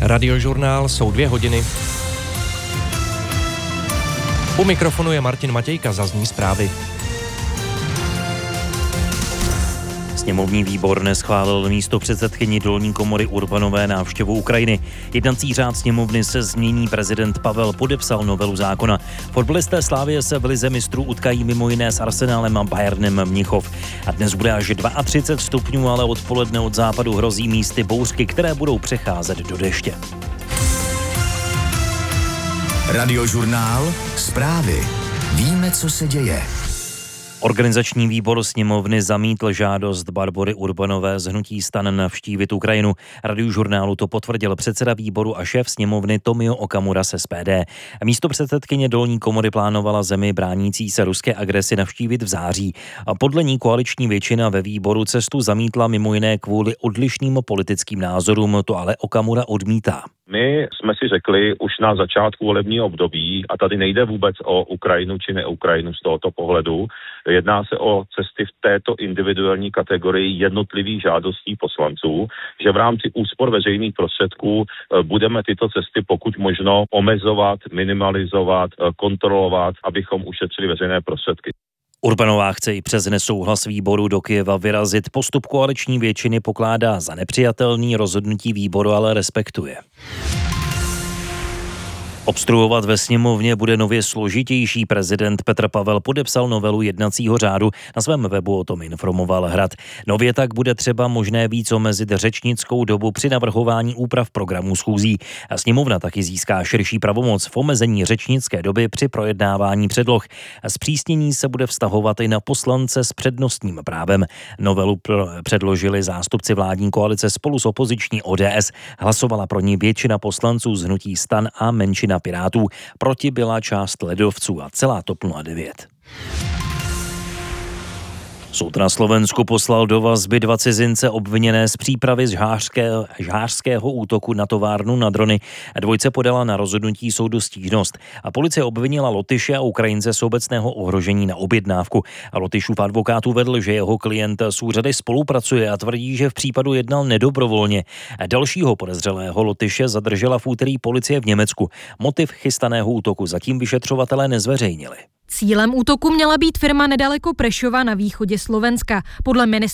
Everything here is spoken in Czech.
Radiožurnál jsou 2 hodiny. U mikrofonu je Martin Matějka, zazní zprávy. Sněmovní výbor neschválil místopředsedkyni dolní komory Urbanové návštěvu Ukrajiny. Jednací řád sněmovny se změní, prezident Pavel podepsal novelu zákona. Fotbalisté Slavie se v lize mistrů utkají mimo jiné s Arsenálem a Bayernem Mnichov. A dnes bude až 32 stupňů, ale odpoledne od západu hrozí místy bouřky, které budou přecházet do deště. Radiožurnál, zprávy. Víme, co se děje. Organizační výbor sněmovny zamítl žádost Barbory Urbanové z hnutí STAN navštívit Ukrajinu. Radiožurnálu to potvrdil předseda výboru a šéf sněmovny Tomio Okamura z SPD. Místopředsedkyně dolní komory plánovala zemi bránící se ruské agresi navštívit v září. A podle ní koaliční většina ve výboru cestu zamítla mimo jiné kvůli odlišným politickým názorům, to ale Okamura odmítá. My jsme si řekli už na začátku volebního období, a tady nejde vůbec o Ukrajinu či ne-Ukrajinu z tohoto pohledu, jedná se o cesty v této individuální kategorii jednotlivých žádostí poslanců, že v rámci úspor veřejných prostředků budeme tyto cesty pokud možno omezovat, minimalizovat, kontrolovat, abychom ušetřili veřejné prostředky. Urbanová chce i přes nesouhlas výboru do Kyjeva vyrazit. Postup koaliční většiny pokládá za nepřijatelný, rozhodnutí výboru ale respektuje. Obstruovat ve sněmovně bude nově složitější. Prezident Petr Pavel podepsal novelu jednacího řádu. Na svém webu o tom informoval Hrad. Nově tak bude třeba možné víc omezit řečnickou dobu při navrhování úprav programů schůzí. A sněmovna taky získá širší pravomoc v omezení řečnické doby při projednávání předloh. Zpřísnění se bude vztahovat i na poslance s přednostním právem. Novelu předložili zástupci vládní koalice spolu s opoziční ODS. Hlasovala pro ní většina poslanců z hnutí STAN a menšina Pirátů. Proti byla část lidovců a celá TOP 09. Soud na Slovensku poslal do vazby 2 cizince obviněné z přípravy žhářského útoku na továrnu na drony. Dvojce podala na rozhodnutí soudu stížnost. A policie obvinila Lotyše a Ukrajince z obecného ohrožení na objednávku. A Lotyšův advokát uvedl, že jeho klient s úřady spolupracuje a tvrdí, že v případu jednal nedobrovolně. Dalšího podezřelého Lotyše zadržela v úterý policie v Německu. Motiv chystaného útoku zatím vyšetřovatelé nezveřejnili. Cílem útoku měla být firma nedaleko Prešova na východě Slovenska. Podle